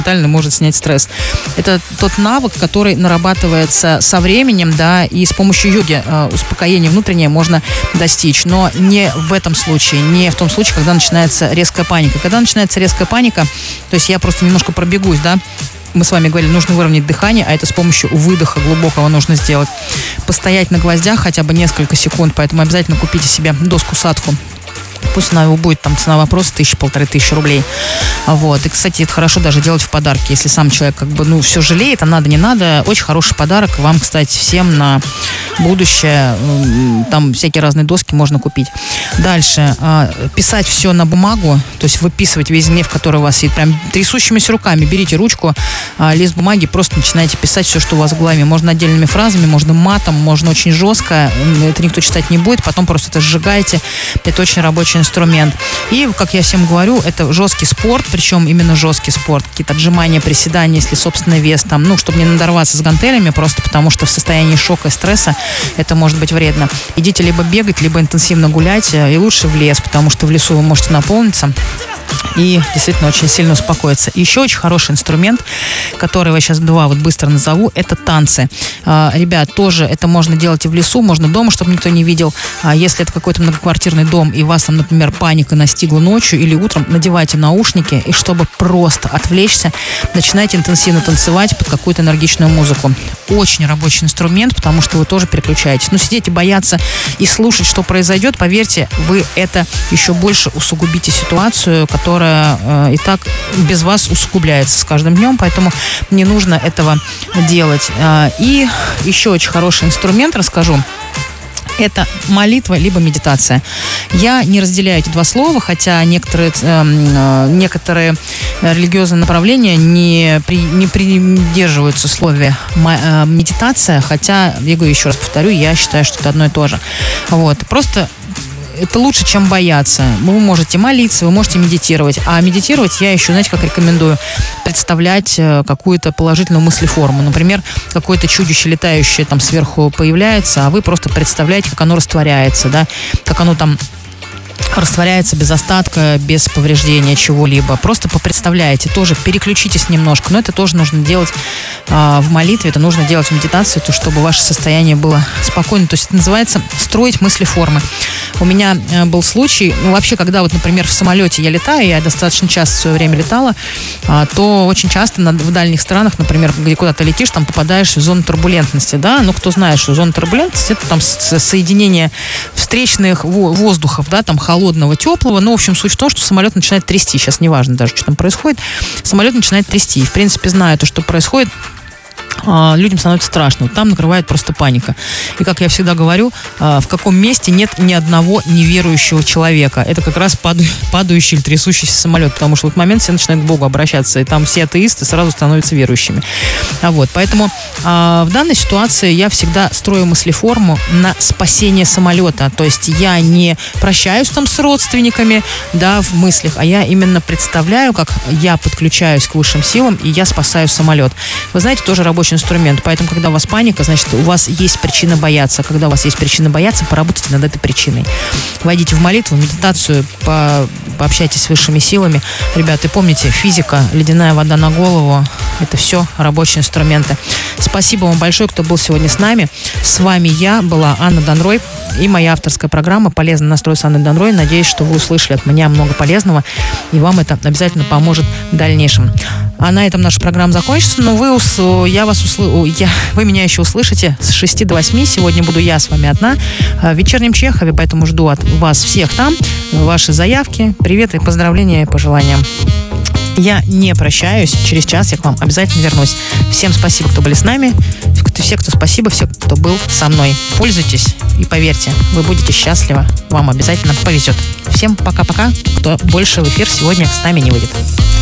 моментально может снять стресс. Это тот навык, который нарабатывается со временем, да, и с помощью йоги успокоение внутреннее можно достичь. Но не в этом случае, не в том случае, когда начинается резкая паника. Когда начинается резкая паника, то есть я просто немножко пробегусь, да, мы с вами говорили, нужно выровнять дыхание, а это с помощью выдоха глубокого нужно сделать. Постоять на гвоздях хотя бы несколько секунд, поэтому обязательно купите себе доску садху. Пусть она будет, там цена вопроса 1000-1500 рублей. Вот. И, кстати, это хорошо даже делать в подарке. Если сам человек как бы, все жалеет, а надо, не надо. Очень хороший подарок вам, кстати, всем на будущее. Там всякие разные доски можно купить. Дальше. Писать все на бумагу, то есть выписывать весь гнев, который у вас есть. Прям трясущимися руками берите ручку, лист бумаги, просто начинаете писать все, что у вас в голове. Можно отдельными фразами, можно матом, можно очень жестко. Это никто читать не будет. Потом просто это сжигаете. Это очень рабочий инструмент. И, как я всем говорю, это жесткий спорт, причем именно жесткий спорт. Какие-то отжимания, приседания, если собственный вес там, чтобы не надорваться с гантелями, просто потому что в состоянии шока и стресса это может быть вредно. Идите либо бегать, либо интенсивно гулять, и лучше в лес, потому что в лесу вы можете наполниться и действительно очень сильно успокоиться. И еще очень хороший инструмент, который я сейчас быстро назову, это танцы. Ребят, тоже это можно делать и в лесу, можно дома, чтобы никто не видел. Если это какой-то многоквартирный дом, и вас там, например, паника настигла ночью или утром, надевайте наушники, и чтобы просто отвлечься, начинайте интенсивно танцевать под какую-то энергичную музыку. Очень рабочий инструмент, потому что вы тоже переключаетесь. Но сидеть и бояться и слушать, что произойдет, поверьте, вы это еще больше усугубите ситуацию, которая и так без вас усугубляется с каждым днем, поэтому не нужно этого делать. И еще очень хороший инструмент расскажу. Это молитва либо медитация. Я не разделяю эти два слова, хотя некоторые религиозные направления не придерживаются слове медитация, хотя, я говорю, еще раз повторю, я считаю, что это одно и то же. Вот. Просто это лучше, чем бояться. Вы можете молиться, вы можете медитировать. А медитировать я еще, знаете, как рекомендую, представлять какую-то положительную мыслеформу. Например, какое-то чудище летающее там сверху появляется, а вы просто представляете, как оно растворяется, да, как оно там растворяется без остатка, без повреждения чего-либо. Просто попредставляете, тоже переключитесь немножко. Но это тоже нужно делать в молитве, это нужно делать в медитации, то, чтобы ваше состояние было спокойно. То есть это называется строить мыслеформы. У меня был случай, вообще, когда вот, например, в самолете я летаю, я достаточно часто в свое время летала, то очень часто в дальних странах, например, где куда-то летишь, там попадаешь в зону турбулентности, да, ну, кто знает, что зона турбулентности, это там соединение встречных воздухов, да, там холодного, теплого, ну, в общем, суть в том, что самолет начинает трясти, сейчас неважно даже, что там происходит, самолет начинает трясти, и, в принципе, зная то, что происходит, людям становится страшно. Вот там накрывает просто паника. И, как я всегда говорю, в каком месте нет ни одного неверующего человека. Это как раз падающий или трясущийся самолет. Потому что в этот момент все начинают к Богу обращаться. И там все атеисты сразу становятся верующими. Вот. Поэтому в данной ситуации я всегда строю мыслеформу на спасение самолета. То есть я не прощаюсь там с родственниками, да, в мыслях, а я именно представляю, как я подключаюсь к высшим силам, и я спасаю самолет. Вы знаете, тоже рабочий инструмент. Поэтому, когда у вас паника, значит, у вас есть причина бояться. Когда у вас есть причина бояться, поработайте над этой причиной. Войдите в молитву, в медитацию, пообщайтесь с высшими силами. Ребята, помните, физика, ледяная вода на голову, это все рабочие инструменты. Спасибо вам большое, кто был сегодня с нами. С вами я была Анна Донрой и моя авторская программа «Полезный настрой» с Анной Донрой. Надеюсь, что вы услышали от меня много полезного, и вам это обязательно поможет в дальнейшем. А на этом наша программа закончится, но вы меня еще услышите с 6 до 8. Сегодня буду я с вами одна в вечернем Чехове, поэтому жду от вас всех там ваши заявки, приветы, поздравления и пожелания. Я не прощаюсь, через час я к вам обязательно вернусь. Всем спасибо, кто были с нами, все, кто спасибо, все, кто был со мной. Пользуйтесь и поверьте, вы будете счастливы, вам обязательно повезет. Всем пока-пока, кто больше в эфир сегодня с нами не выйдет.